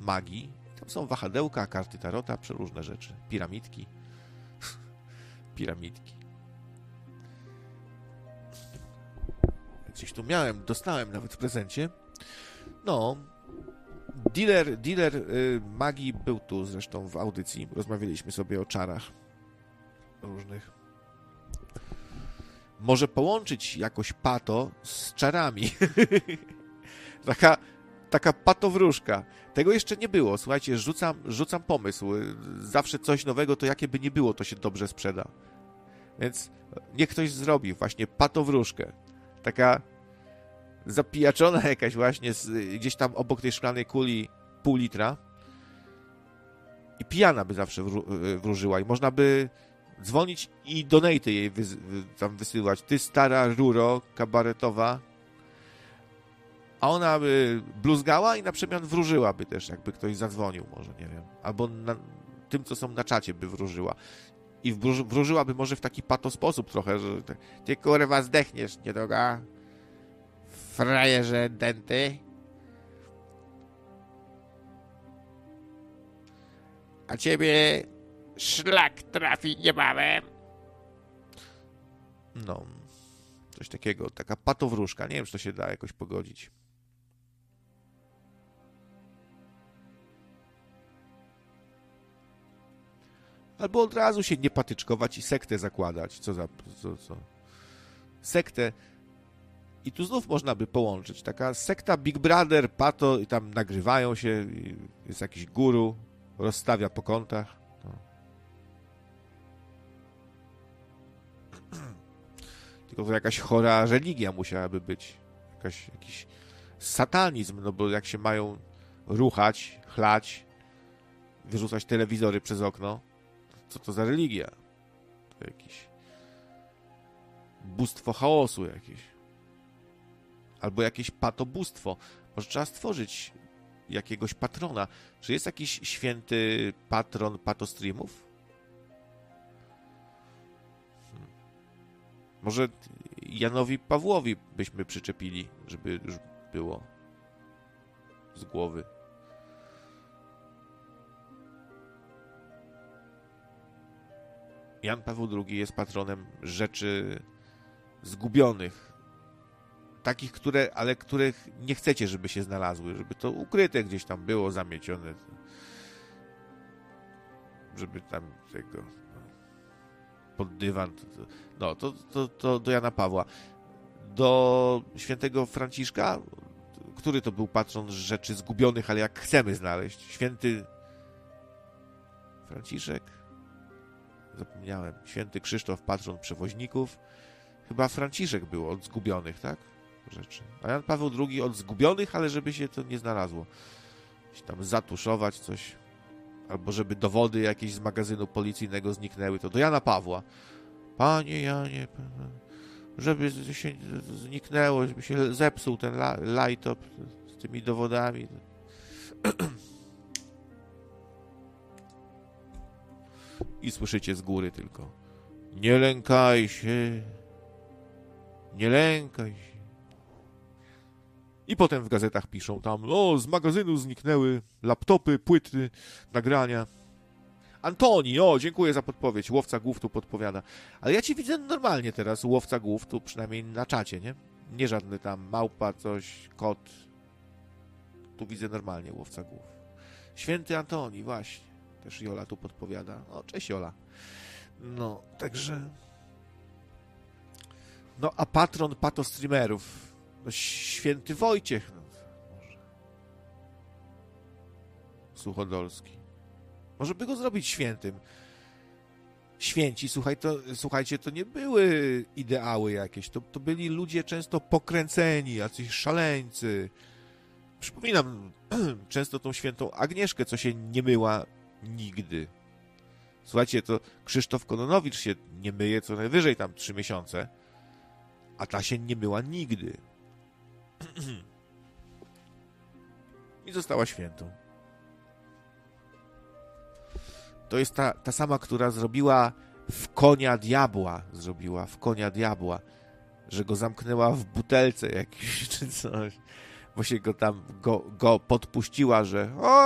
magii. Tam są wahadełka, karty tarota, przeróżne rzeczy. Piramidki. Piramidki. Gdzieś tu dostałem nawet w prezencie. No, dealer magii był tu zresztą w audycji. Rozmawialiśmy sobie o czarach różnych. Może połączyć jakoś pato z czarami. Taka patowróżka. Tego jeszcze nie było. Słuchajcie, rzucam pomysł. Zawsze coś nowego, to jakie by nie było, to się dobrze sprzeda. Więc niech ktoś zrobi właśnie patowróżkę. Taka zapijaczona jakaś właśnie gdzieś tam obok tej szklanej kuli pół litra i pijana by zawsze wróżyła i można by dzwonić i donaty jej tam wysyłać. Ty stara ruro kabaretowa, a ona by bluzgała i na przemian wróżyłaby też, jakby ktoś zadzwonił może, nie wiem. Albo tym, co są na czacie, by wróżyła. I wróżyłaby może w taki pato sposób trochę, że ty kurwa zdechniesz, niedroga frajerze denty. A ciebie szlak trafi niebawem. No, coś takiego, taka patowróżka. Nie wiem, czy to się da jakoś pogodzić. Albo od razu się nie patyczkować i sektę zakładać. Co? Sektę. I tu znów można by połączyć. Taka sekta Big Brother, pato i tam nagrywają się. Jest jakiś guru, rozstawia po kątach. No. Tylko to jakaś chora religia musiałaby być. Jakiś satanizm, no bo jak się mają ruchać, chlać, wyrzucać telewizory przez okno, co to za religia? To jakieś bóstwo chaosu jakieś. Albo jakieś patobóstwo. Może trzeba stworzyć jakiegoś patrona. Czy jest jakiś święty patron patostreamów? Może Janowi Pawłowi byśmy przyczepili, żeby już było z głowy. Jan Paweł II jest patronem rzeczy zgubionych. Takich, których nie chcecie, żeby się znalazły. Żeby to ukryte gdzieś tam było, zamiecione. Żeby tam tego... pod dywan. To do Jana Pawła. Do świętego Franciszka, który to był patron rzeczy zgubionych, ale jak chcemy znaleźć. Święty Franciszek? Zapomniałem. Święty Krzysztof, patron przewoźników. Chyba Franciszek był od zgubionych, tak? Rzeczy. A Jan Paweł II od zgubionych, ale żeby się to nie znalazło. Tam zatuszować coś. Albo żeby dowody jakieś z magazynu policyjnego zniknęły, to do Jana Pawła. Panie Janie, żeby się zniknęło, żeby się zepsuł ten laptop z tymi dowodami. I słyszycie z góry tylko: nie lękaj się, nie lękaj się. I potem w gazetach piszą tam: z magazynu zniknęły laptopy, płyty, nagrania. Antoni, dziękuję za podpowiedź. Łowca głów tu podpowiada. Ale ja ci widzę normalnie teraz, łowca głów, tu przynajmniej na czacie, nie? Nie żadny tam małpa, coś, kot. Tu widzę normalnie łowca głów. Święty Antoni, właśnie. Też Jola tu podpowiada. Cześć Jola. No, także... No, a patron patostreamerów. Święty Wojciech. Może. Suchodolski. Może by go zrobić świętym. Święci, słuchajcie, to nie były ideały jakieś. To byli ludzie często pokręceni, jacyś szaleńcy. Przypominam często tą świętą Agnieszkę, co się nie myła nigdy. Słuchajcie, to Krzysztof Kononowicz się nie myje co najwyżej tam 3 miesiące, a ta się nie myła nigdy. I została świętą. To jest ta sama, która zrobiła w konia diabła, że go zamknęła w butelce jakiejś czy coś, bo się go tam go podpuściła, że